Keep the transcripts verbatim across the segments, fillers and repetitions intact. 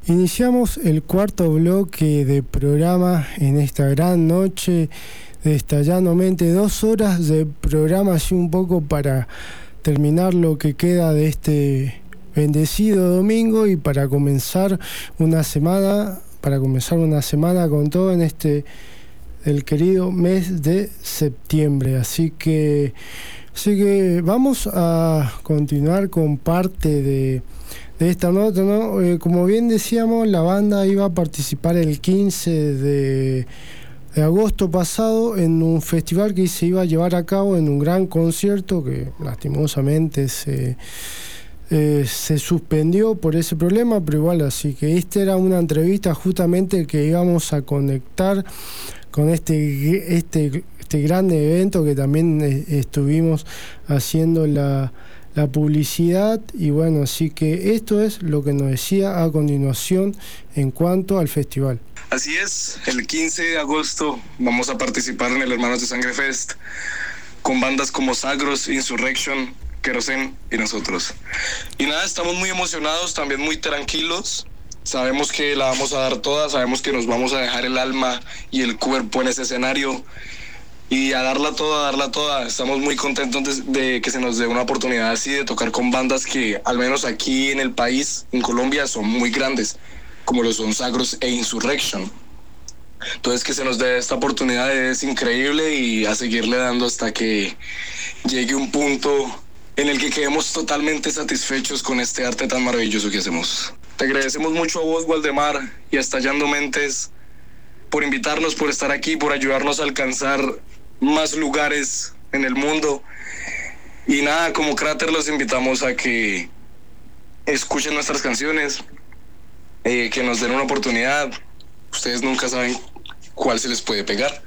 Iniciamos el cuarto bloque de programa en esta gran noche de Estallando Mente, dos horas de programa así un poco para terminar lo que queda de este bendecido domingo y para comenzar una semana, para comenzar una semana con todo en este el querido mes de septiembre. Así que, así que vamos a continuar con parte de de esta nota, ¿no? Eh, como bien decíamos, la banda iba a participar el quince de, de agosto pasado en un festival que se iba a llevar a cabo en un gran concierto que lastimosamente se, eh, se suspendió por ese problema, pero igual, así que esta era una entrevista justamente que íbamos a conectar con este, este, este gran evento que también eh, estuvimos haciendo la la publicidad. Y bueno, así que esto es lo que nos decía a continuación en cuanto al festival. Así es, el quince de agosto vamos a participar en el Hermanos de Sangre Fest con bandas como Sagros, Insurrection, Kerosene y nosotros. Y nada, estamos muy emocionados, también muy tranquilos. Sabemos que la vamos a dar toda, sabemos que nos vamos a dejar el alma y el cuerpo en ese escenario. Y a darla toda, a darla toda. Estamos muy contentos de, de que se nos dé una oportunidad así de tocar con bandas que, al menos aquí en el país, en Colombia, son muy grandes, como lo son Sagros e Insurrection. Entonces, que se nos dé esta oportunidad es increíble y a seguirle dando hasta que llegue un punto en el que quedemos totalmente satisfechos con este arte tan maravilloso que hacemos. Te agradecemos mucho a vos, Waldemar, y a Estallando Mentes por invitarnos, por estar aquí, por ayudarnos a alcanzar más lugares en el mundo. Y nada, como Cráter los invitamos a que escuchen nuestras canciones, eh, que nos den una oportunidad. Ustedes nunca saben cuál se les puede pegar.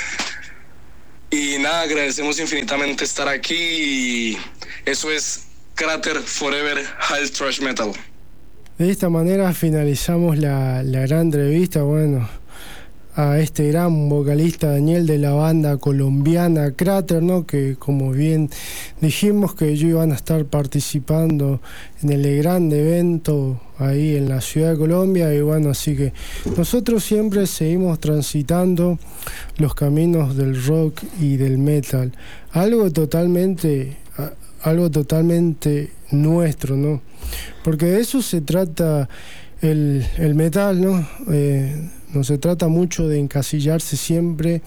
Y nada, agradecemos infinitamente estar aquí y eso es Cráter Forever High Thrash Metal. De esta manera finalizamos la, la gran entrevista, bueno, a este gran vocalista Daniel de la banda colombiana Cráter, ¿no? Que como bien dijimos que ellos iban a estar participando en el gran evento ahí en la ciudad de Colombia. Y bueno, así que nosotros siempre seguimos transitando los caminos del rock y del metal, algo totalmente algo totalmente nuestro, ¿no? Porque de eso se trata el, el metal, ¿no? Eh, No se trata mucho de encasillarse siempre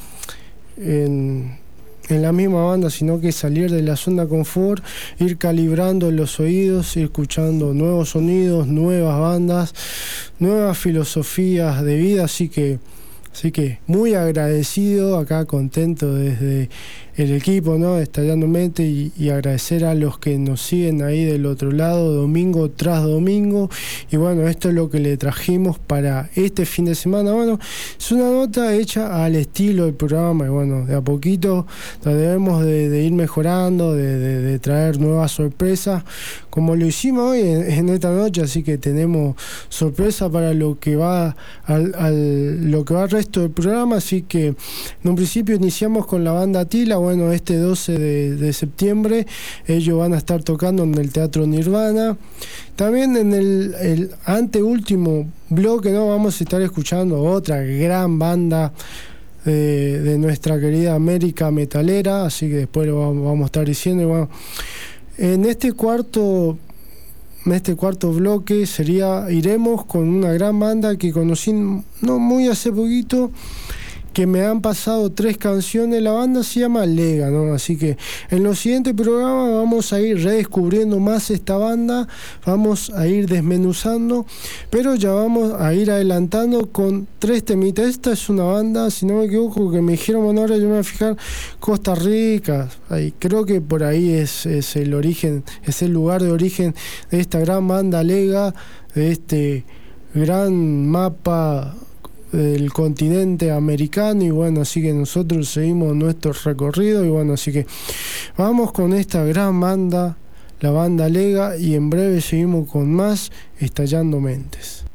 en, en la misma banda, sino que salir de la zona de confort, ir calibrando los oídos, ir escuchando nuevos sonidos, nuevas bandas, nuevas filosofías de vida. Así que, así que muy agradecido, acá contento desde el equipo, ¿no? Estallando Mente, y, y agradecer a los que nos siguen ahí del otro lado, domingo tras domingo. Y bueno, esto es lo que le trajimos para este fin de semana. Bueno, es una nota hecha al estilo del programa, y bueno, de a poquito debemos de, de ir mejorando, de, de, de traer nuevas sorpresas, como lo hicimos hoy en, en esta noche. Así que tenemos sorpresa para lo que va al, al lo que va al resto del programa. Así que en un principio iniciamos con la banda Tila. Bueno, este doce de, de septiembre ellos van a estar tocando en el Teatro Nirvana. También en el, el anteúltimo bloque, ¿no? Vamos a estar escuchando otra gran banda de, de nuestra querida América metalera, así que después lo vamos, vamos a estar diciendo. Y bueno, en este cuarto en este cuarto bloque sería iremos con una gran banda que conocí no muy hace poquito, que me han pasado tres canciones. La banda se llama Lega, ¿no? Así que en los siguientes programas vamos a ir redescubriendo más esta banda, vamos a ir desmenuzando, pero ya vamos a ir adelantando con tres temitas. Esta es una banda, si no me equivoco, que me dijeron, bueno, ahora yo me voy a fijar, Costa Rica, ahí, creo que por ahí es, es el origen, es el lugar de origen de esta gran banda Lega, de este gran mapa del continente americano. Y bueno, así que nosotros seguimos nuestro recorrido, y bueno, así que vamos con esta gran banda, la banda Lega, y en breve seguimos con más Estallando Mentes.